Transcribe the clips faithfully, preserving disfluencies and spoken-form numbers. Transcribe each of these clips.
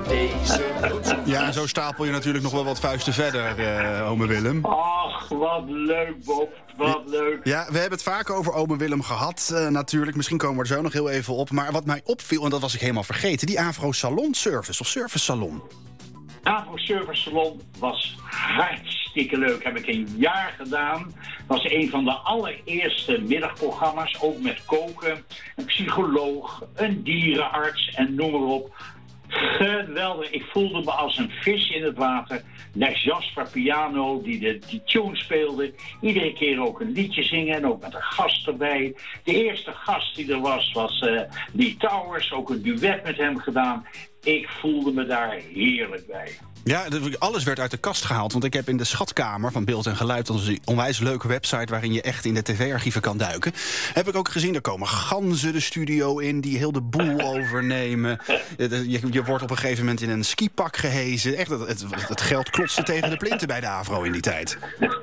Ja, en zo stapel je natuurlijk nog wel wat vuisten verder, uh, ome Willem. Ach, wat leuk, Bob. Wat leuk. Ja, we hebben het vaak over ome Willem gehad, uh, natuurlijk. Misschien komen we er zo nog heel even op. Maar wat mij opviel, en dat was ik helemaal vergeten... die Avro Salon Service of Service Salon. Avro Service Salon was hartstikke leuk. Heb ik een jaar gedaan. Was een van de allereerste middagprogramma's. Ook met koken, een psycholoog, een dierenarts en noem maar op. Geweldig. Ik voelde me als een vis in het water. Lex Jasper piano, die de die tune speelde. Iedere keer ook een liedje zingen en ook met een gast erbij. De eerste gast die er was, was uh, Lee Towers. Ook een duet met hem gedaan. Ik voelde me daar heerlijk bij. Ja, alles werd uit de kast gehaald. Want ik heb in de schatkamer van Beeld en Geluid... een onwijs leuke website waarin je echt in de tv-archieven kan duiken. Heb ik ook gezien, er komen ganzen de studio in... die heel de boel overnemen. Je, je wordt op een gegeven moment in een skipak gehezen. Echt, het, het, het geld klotste tegen de plinten bij de Avro in die tijd.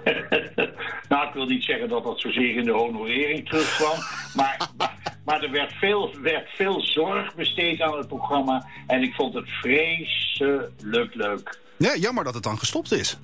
Nou, ik wil niet zeggen dat dat zozeer in de honorering terugkwam. Maar, maar er werd veel, werd veel zorg besteed aan het programma. En ik vond het vreselijk leuk. Ja, jammer dat het dan gestopt is.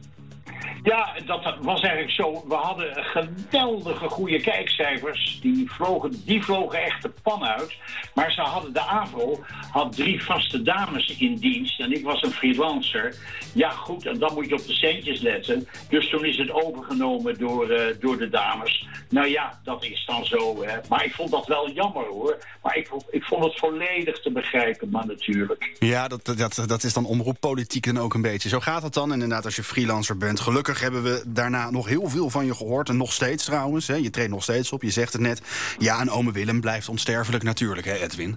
Ja, dat was eigenlijk zo. We hadden geweldige goede kijkcijfers. Die vlogen, die vlogen echt de pan uit. Maar ze hadden, de Avro had drie vaste dames in dienst. En ik was een freelancer. Ja goed, en dan moet je op de centjes letten. Dus toen is het overgenomen door, uh, door de dames. Nou ja, dat is dan zo. Hè. Maar ik vond dat wel jammer hoor. Maar ik, ik vond het volledig te begrijpen, maar natuurlijk. Ja, dat, dat, dat is dan omroeppolitiek dan ook een beetje. Zo gaat het dan. En inderdaad, als je freelancer bent. Gelukkig hebben we daarna nog heel veel van je gehoord. En nog steeds trouwens. Hè. Je treedt nog steeds op. Je zegt het net. Ja, en ome Willem blijft onsterfelijk natuurlijk, hè Edwin?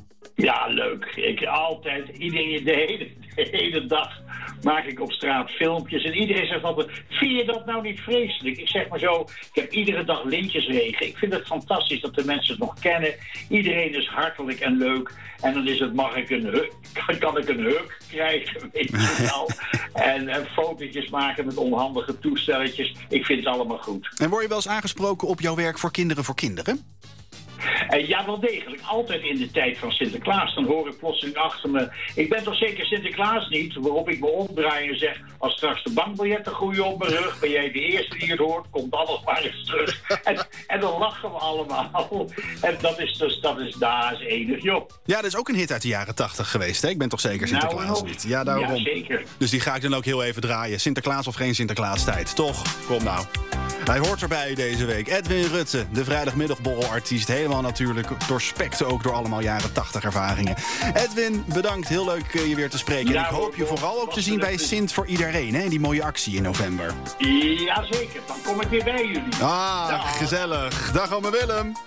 Ja, leuk. Ik altijd, iedereen, de hele, de hele dag maak ik op straat filmpjes. En iedereen zegt altijd, vind je dat nou niet vreselijk? Ik zeg maar zo, ik heb iedere dag lintjesregen. Ik vind het fantastisch dat de mensen het nog kennen. Iedereen is hartelijk en leuk. En dan is het, mag ik een huk, kan ik een huk krijgen, weet je wel. en, en fotootjes maken met onhandige toestelletjes. Ik vind het allemaal goed. En word je wel eens aangesproken op jouw werk voor Kinderen voor Kinderen? Uh, ja, wel degelijk. Altijd in de tijd van Sinterklaas. Dan hoor ik plotseling achter me... Ik ben toch zeker Sinterklaas niet? Waarop ik me omdraai en zeg... Als straks de bankbiljetten groeien op mijn rug... Ben jij de eerste die het hoort? Komt alles maar eens terug. en, en dan lachen we allemaal. En dat is dus... Dat is, daar is enig, joh. Ja, dat is ook een hit uit de jaren tachtig geweest, hè? Ik ben toch zeker Sinterklaas nou, niet? Ja, daarom. Ja, zeker. Dus die ga ik dan ook heel even draaien. Sinterklaas of geen Sinterklaas tijd. Toch? Kom nou. Hij hoort erbij deze week. Edwin Rutte, de vrijdagmiddagborrelartiest. Helemaal natuurlijk doorspekt ook door allemaal jaren tachtig ervaringen. Edwin, bedankt. Heel leuk je weer te spreken. Ja, en ik hoop je vooral ook te zien bij Sint voor iedereen, hè? Die mooie actie in november. Jazeker, dan kom ik weer bij jullie. Ah, Dag. Gezellig. Dag, ome Willem.